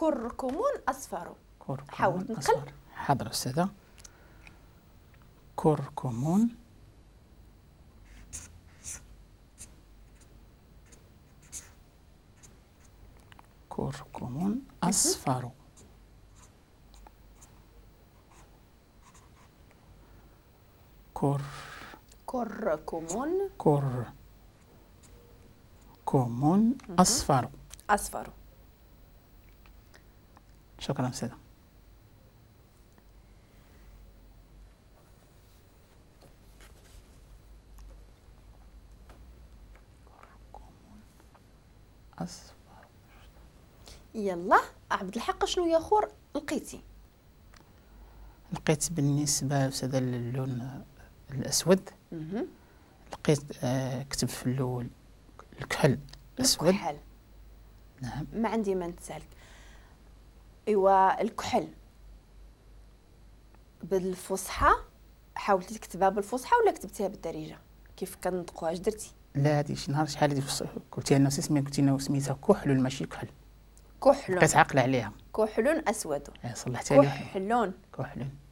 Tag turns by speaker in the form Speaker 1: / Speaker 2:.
Speaker 1: كركم أصفر.
Speaker 2: كركم
Speaker 1: حاول تنقل.
Speaker 2: أصفر. حاضر أستاذة. كركم أصفر. كركم أصفر.
Speaker 1: أصفر.
Speaker 2: شكرا أستاذة. أصفر.
Speaker 1: يلا عبد الحق، شنو يا خور لقيتي؟
Speaker 2: لقيت بالنسبة أستاذة للون الأسود، لقيت كتب في الأول الكحل أسود.
Speaker 1: الكحل.
Speaker 2: نعم.
Speaker 1: ما عندي ما نسألك. ايوا الكحل بالفصحى، حاولتي تكتبها بالفصحى ولا كتبتيها بالدارجه كيف كنطقوها؟ اش درتي؟
Speaker 2: لا هادي شي نهار شحال هادي قلتي لنا قلتي لنا سميتها كحل ماشي كحل.
Speaker 1: كحل.
Speaker 2: بقيت عاقله عليها.
Speaker 1: كحل أسود.
Speaker 2: صلحتها لي.
Speaker 1: كحلون.
Speaker 2: كحل.